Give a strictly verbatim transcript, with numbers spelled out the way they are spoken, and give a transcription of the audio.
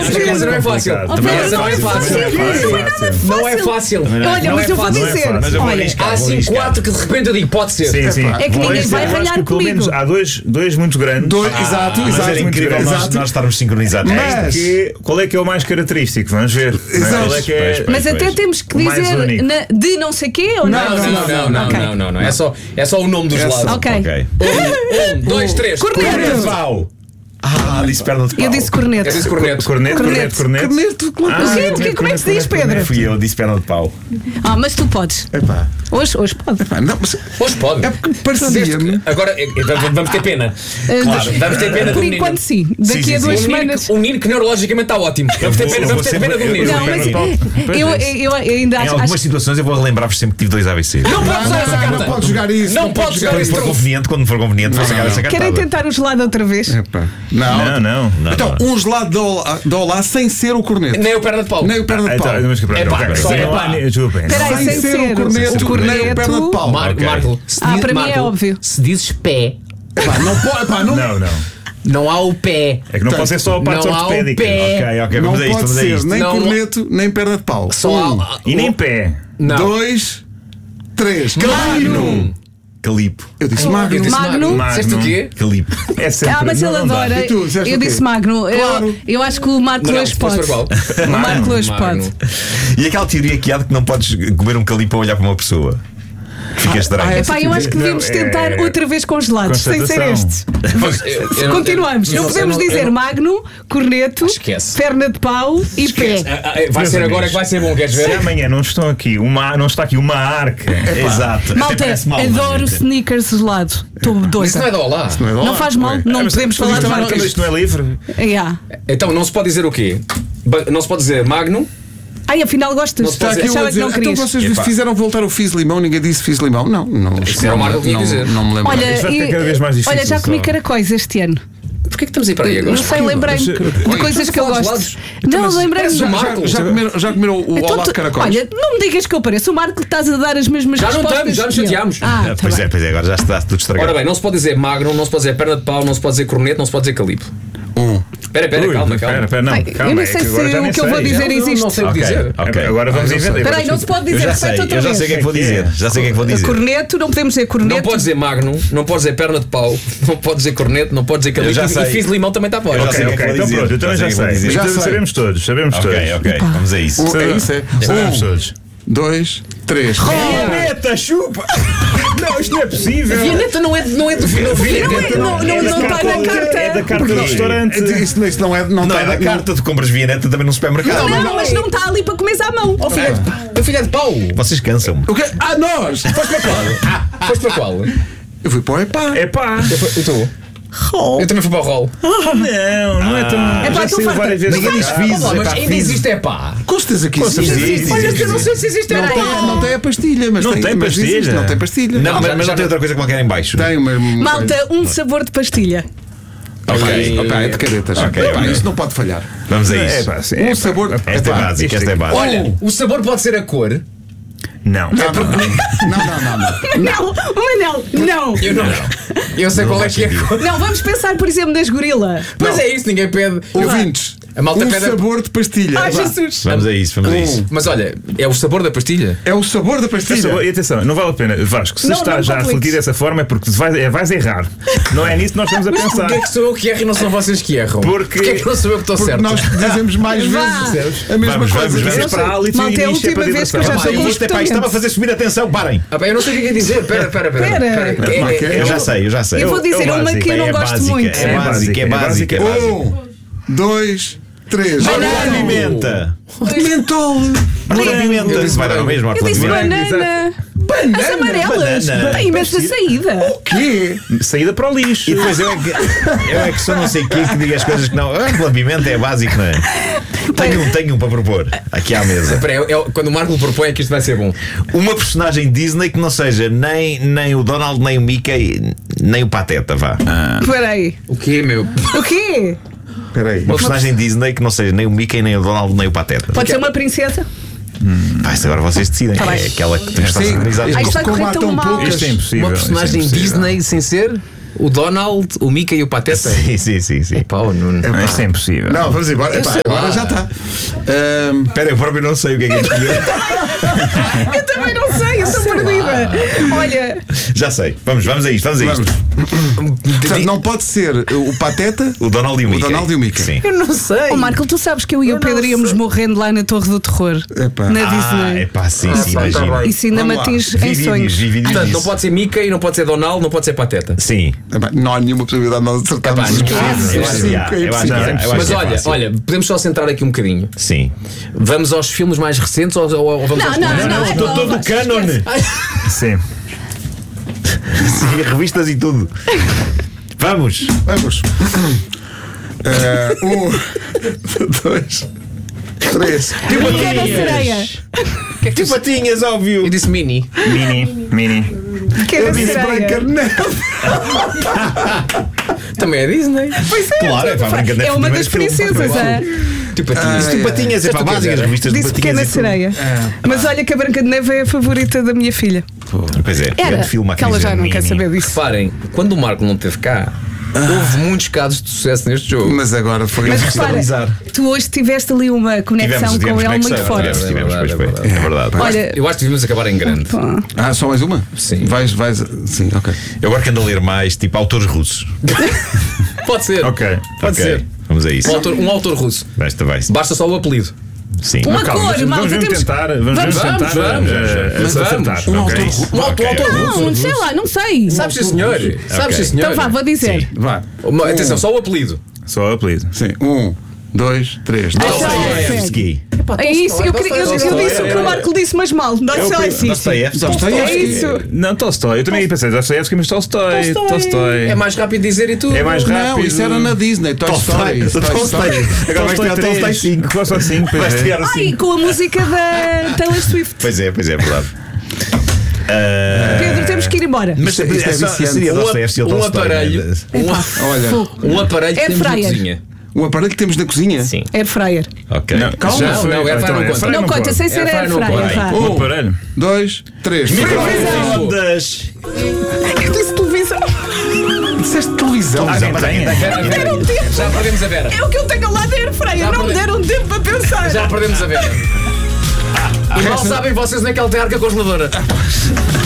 Não é fácil. Não é fácil. Não é fácil. Olha, mas eu vou dizer. Olha, há assim quatro que de repente eu digo, pode ser. Sim, sim. É que ninguém vai Eu acho ralhar que pelo comigo. menos há dois, dois muito grandes. Dois, exato, Mas exato. era muito incrível bem, nós, exato. nós estarmos sincronizados. Mas- Que, qual é que é o mais característico? Vamos ver. Exato. Qual é que é... Pois, pois. Mas até temos que O mais dizer único. na- de não sei quê ou Não, não? não, não, não, Ok. não, não, não. É só, é só o nome do gelado. Ok. Ok. Um, dois, três. Corneto. Pau. Ah, disse perna de pau. Eu disse corneto. Eu disse corneto. Corneto, corneto, corneto. Corneto, claro. Ah, O quê? corneto, Como é que corneto, se diz, corneto, Pedro? Fui eu, disse perna de pau. Ah, mas tu podes. Epá, Hoje, hoje pode. epá, não, mas Hoje pode. é porque parecia-me. Agora, eh, eh, vamos ter pena. Claro, vamos ter pena do Por menino. enquanto, sim. Daqui Sim, a sim, duas Um menino, semanas. que- um menino que neurologicamente está ótimo. Vamos ter vou- pena, eu vamos vou ter pena do sempre- menino. eu- Não, mas Pois eu, é. eu, eu ainda Em acho. algumas acho situações eu vou relembrar-vos sempre que tive dois A V C. Não pode usar essa Não carta. pode jogar isso. Não pode jogar Quando isso. for conveniente, quando for conveniente, vou sacar essa carta. Querem tentar o gelado outra vez? Epá, não. Não, não. Não, Então, não. um gelado de Olá- de Olá sem ser o corneto. Nem o perna de pau. Nem o perna de Então, pau. mas que pronto, É pá, ok. só é Não há pá. nem- desculpem. Espera aí, Sem sem ser o ser corneto, o nem o perna de pau. Mar Ok. Marco, se Ah, diz- para mim é Marco, óbvio. se dizes pé, Epá, não pode, epá, não, Não, não. não há o pé. É que não pode ser só a parte Não há o ortopédica. pé. Ok, ok, não vamos a isto, pode vamos a ser isto. nem Não, corneto, nem perna de pau. Só Um, há. E nem pé. Não. dois, três. Magnum. Calipo. Eu disse Eu Magnum. disse Magnum. Magnum. Disseste o quê? Calipo. É sempre. Ah, mas ele não, não dá. adora. E tu, disseste Eu o quê? disse Magno. Eu, Claro. eu acho que o Marco Não, não, hoje se fosse pode. para qual? O Marco hoje Magno. pode. E aquela teoria que há de que não podes comer um calipo a olhar para uma pessoa. Fica estranho. ah, é. Epá, eu acho que Não, devíamos é- tentar outra vez congelados, sem ser Constatação. estes. Mas eu- eu não- Continuamos. eu Não não- podemos eu não- dizer eu não- Magno, corneto, Esquece. perna de pau e pé. Ah, ah, Vai Meus ser agora amigos. que vai ser bom, queres Se ver? amanhã não estão aqui, uma, não está aqui uma arca. Exato. Até Malta, parece mal, adoro mas- sneakers gelado. Estou Isso não é doida. de olá. Não é de Não Olá. faz mal, não Ah, mas- podemos mas falar de isto não- marcas. Isto não é livre? Yeah. Então não se pode dizer o quê? Ba- Não se pode dizer Magnum. Ai, afinal gostas. Não se Está pode aqui um Achava a que dizer, não então querias. vocês Epá. fizeram voltar o Fiz Limão, ninguém disse Fiz Limão? Não, não. Isso era o Marco que tinha não, que dizer. não me lembro. Olha, Isto vai ficar e- cada vez mais difícil, olha, já comi só. caracóis este ano. Porquê que estamos aí para aí Não agora? sei, lembrei-me Mas- de coisas que eu Falar de gosto. gelados. Não, lembrei-me. parece já, o já, Marco. já comeram, já comeram o Então Olá tu- de caracóis? olha, não me digas que eu pareço o Marco que estás a dar as mesmas Já não respostas. estamos, já nos que eu. chateámos. Ah, Ah, tá pois bem. é, pois é, agora já está tudo estragado. Ora bem, não se pode dizer Magnum, não se pode dizer perna de pau, não se pode dizer corneto, não se pode dizer calipo. Um. Espera, espera, Ui, calma, Espera, calma. espera, não, Ai, calma. eu não é sei que agora se já o nem que eu vou sei. dizer Não, não, existe. não sei o que Ok, dizer. ok. Agora vamos Ah, não sei. inventar. Espera aí, não se pode Eu dizer, já repete sei, outra eu já vez. sei o que é que vou É que dizer. é. Já sei o que é que vou dizer. Corneto, não podemos dizer corneto. Não pode dizer Magnum, não pode dizer perna de pau, não pode dizer corneto, não pode dizer calipo. já E sei. fiz limão também está fora. Eu já Ok, sei o que é ok, que vou então dizer. pronto, então Já já sei o que vou sei. dizer. Já Então sei. sabemos todos, sabemos todos. Ok, ok, vamos a isso. Um, é Sabemos- isso, é? Sabemos Um, todos. dois, três. Vianeta, chupa! Não, isto não é possível. Vianeta não é, não é do não, Vianeta não- não- É da não está carta- na carta. É da carta do restaurante. Isso, isso não é. Não, Não tá- é da carta, tu compras Vianeta também no supermercado. Não, mas não está ali para comer à mão. Oh, filha de, oh, filha de pau! Vocês cansam-me. O quê? Ah, nós! Foste para qual? Foste para qual? Eu fui para o Epá. É pá. E tu? Eu também fui para o rol. Não, não é tão. É pá, Já tu saiu farta- várias vezes. Ninguém diz Ah, fiz. mas é pá, ainda fiz. existe é pá. Com certeza que existe. existe, Olha, existe. eu não sei se existe é Não tem, pá. não tem a pastilha, mas Não tem, tem mas pastilha? existe, não tem pastilha. Não, mas, já- mas já não tem outra coisa qualquer em baixo. Tem, mas. Malta, um sabor de pastilha. Ok, ok, é de caretas. Ok, Epá, ok. isso não pode falhar. Vamos a É isso. pá, sim, Um é pá. sabor. Esta é Epá, básica, esta é básica. Olha, o sabor pode ser a cor. Não. Não, não, não, não, não. Não, o Manel, não. Eu não. Eu sei qual é que é a cor. Não, vamos pensar, por exemplo, nas gorila. Pois é isso, ninguém pede. Ouvintes, A malta um pede a- sabor de pastilha. Ai, Vá. Jesus. Vamos a isso, vamos a isso. Mas olha, é o sabor da pastilha? É o sabor da pastilha. E atenção, não vale a pena, Vasco, se Não, está não já a compliques. refletir dessa forma é porque vais, é, vais errar. Não é nisso que nós estamos a pensar. Porquê é que sou eu que erro e não são vocês que erram? Porque- Porquê é que não sou eu que estou Porque certo? nós dizemos mais Vá. vezes a mesma Vamos, coisa. vamos, Isso é vamos. para a hálito Malta, e é a isto é última para vez que eu diversão. já Epá, sei isto, epá, isto estava a fazer subir a tensão, parem. Ah, pá, eu não sei o que é dizer. Espera, espera, espera. Espera. Como é que é? Eu já sei, eu já sei. Eu vou dizer é o uma básico, que eu não é gosto básica, muito. É básica, é básica, é básica. Um, dois, três. Olha, pimenta. Mentol. Olha, pimenta. disse Vai dar o mesmo. Eu disse pimenta. banana. As Banana. amarelas. banana. Tem imensa saída. O quê? Saída para o lixo. E depois eu é que, eu é que sou não sei o quê que diga as coisas que não. Ah, pela pimenta é básico, não é? Tenho um, tenho um para propor. Aqui à mesa. Espera, é- é- quando o Marco propõe é que isto vai ser bom. Uma personagem Disney que não seja nem, nem o Donald, nem o Mickey, nem o Pateta, vá. Espera aí. O quê, meu? O quê? Espera aí. Uma personagem Disney que não seja nem o Mickey, nem o Donald, nem o Pateta. Pode ser uma princesa? Pá, isso agora vocês decidem. Tá É bem. aquela que tem que estar Sim. sincronizada. Ai, isto vai Como correr há tão tão mal. poucas. Isto é impossível. Uma isto é personagem impossível. Disney sem ser o Donald, o Mickey e o Pateta. Sim, sim, sim, sim. Pá, o Nuno. Isto é impossível. Não, vamos embora. Epá, sei lá. agora já está. Ahm, Espera, eu próprio não sei o que é que é escolher. Eu também não sei, eu estou perdida. Olha, Já sei. Vamos, vamos a isto, vamos a isto. vamos. Portanto, não pode ser o Pateta, O Donald e o o Mickey. Donald e o Mickey. Sim. Eu não sei. oh, Marco, tu sabes que eu e o Pedro íamos morrendo lá na Torre do Terror. Epá. Na Ah, Disney. é pá, sim, sim, tá imagina. bem. Isso ainda me Vamos lá. atinge Vi em vídeos, sonhos. vi vídeos Portanto, não disso. pode ser Mickey, não pode ser Donald, não pode ser Pateta. Sim. Epá, não há nenhuma possibilidade de nós acertarmos Epá, os não há. três. Eu acho que há, eu acho que há, eu acho Mas que é olha, fácil. olha, podemos só centrar aqui um bocadinho. Sim. Vamos aos filmes mais recentes ou, ou, ou vamos Não, aos não, mais- não, Estou todo o canon. Sim. Sim, revistas e tudo. Vamos. Vamos. Ah, um, dois, três. Pequena sereia. Tu patinhas, óbvio. Eu disse Mini. Mini, mini. Pequena Branca sereia. Neve. Também é Disney. Pois é, Claro, é para a Branca de Neve, é uma primeiro das filme. princesas. é? Tipo a Ah, ti. Tu patinhas, é para tu básicas quiser. revistas de Disse patinhas Pequena e tudo. Sereia. Mas olha que a Branca de Neve é a favorita da minha filha. Pois é, Era, grande filme, a que ela atriz já é não quer Mini. saber disso. Reparem, quando o Marco não esteve cá, houve muitos casos de sucesso neste jogo. Mas agora foi. Mas repara, tu hoje tiveste ali uma conexão com ele muito conexão, forte. tivemos, tivemos, É pois verdade, foi. É verdade. Olha, Eu acho que devíamos acabar em grande. pá, Ah, só mais uma? Sim. Vais, vais. Sim, ok. Eu agora que ando a ler mais, tipo autores russos. Pode ser. Ok. Pode Ok, ser. Vamos a isso. Um autor, um autor russo. Basta, vai. Basta só o apelido. Sim. uma Calma, cor, vamos, malta, vamos temos. tentar, vamos, Vamos, tentar vamos, vamos, eh, vamos, acertar. vamos. Um ok? autor russo. Um autor, Ok. autor russo. Não, sei lá, não sei. Sabes, sim, senhor. Sabes, sim, senhor. Então vá, vou dizer. Sim. Vá. Uma- Atenção, só o apelido. Só o apelido. Sim. Um, dois, três. Dostoiévski. É isso, eu, queria- eu, eu disse o que o Marco disse, mas mal. Não sei se Dostoiévski. É isso. Não, Tolstói. Eu também ia pensar Dostoiévski, mas Tolstói. Tolstói. É mais rápido dizer e tudo. É mais rápido. Não, isso era na Disney. Toy Story. Tolstói. Toy Tolstói. Story. Agora vais tirar Tolstói cinco. Tolstói cinco, pois Vais é. tirar o Ai, cinco. com a música da Taylor Swift. Pois é, pois é, é verdade. Ah, Pedro, temos que ir embora. Mas Isto é- isto é é só- viciante. seria Um, Dostoiévski ou um Tolstói, aparelho. né? Um, Olha, um aparelho que Air temos na fryer. cozinha. um aparelho que temos na cozinha. Sim. Air fryer. Ok. Não, calma, Não, foi- não, air fryer então, não air conta. fryer Não conta, pode. sem ser Air fryer air não fryer. conta. vá. Um aparelho. Dois, três. Microondas. Eu disse televisão. Disseste televisão. Televisão, mas tem. ainda- Não deram tempo. Já perdemos a Vera. É o que eu tenho lá da air fryer. Já Não me perdemos. deram tempo para pensar. Já perdemos a Vera. E mal sabem vocês onde é que ela tem arca congeladora.